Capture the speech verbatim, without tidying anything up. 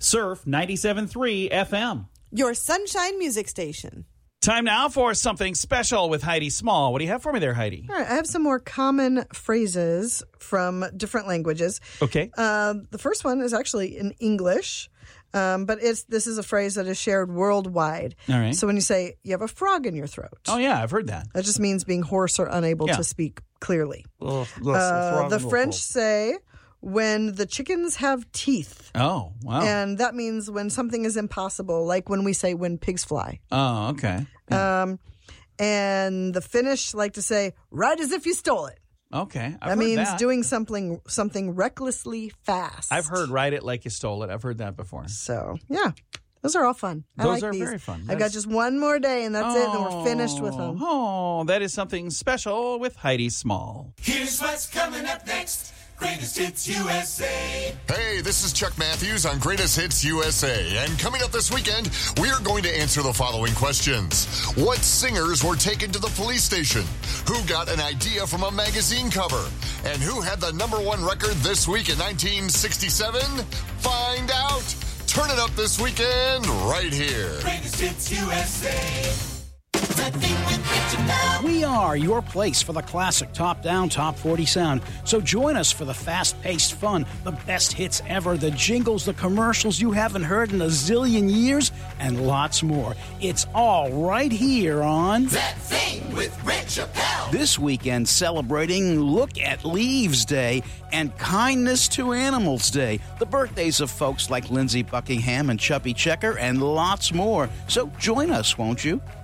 Surf ninety-seven point three F M. Your Sunshine Music Station. Time now for something special with Heidi Small. What do you have for me there, Heidi? All right, I have some more common phrases from different languages. Okay. Uh, the first one is actually in English, um, but it's this is a phrase that is shared worldwide. All right. So when you say, you have a frog in your throat. Oh, yeah, I've heard that. That just means being hoarse or unable Yeah. to speak clearly. Uh, Uh, the French say, when the chickens have teeth. Oh, wow. And that means when something is impossible, like when we say when pigs fly. Oh, okay. Um, and the Finnish like to say, right as if you stole it. Okay. I've that heard means that. doing something something recklessly fast. I've heard ride it like you stole it. I've heard that before. So, yeah. Those are all fun. I Those like are these. very fun. I got That's- just one more day, and that's it, and then we're finished with them. Oh, that is something special with Heidi Small. Here's what's coming up next. Greatest Hits U S A. Hey, this is Chuck Matthews on Greatest Hits U S A. And coming up this weekend, we are going to answer the following questions. What singers were taken to the police station? Who got an idea from a magazine cover? And who had the number one record this week in nineteen sixty-seven? Find out. Turn it up this weekend right here. Greatest Hits U S A. The thing with Rich and Pal. We are your place for the classic top-down, top forty sound. So join us for the fast-paced fun, the best hits ever, the jingles, the commercials you haven't heard in a zillion years, and lots more. It's all right here on That Thing with Rich and Pal. this weekend, celebrating Look at Leaves Day and Kindness to Animals Day, the birthdays of folks like Lindsey Buckingham and Chubby Checker, and lots more. So join us, won't you?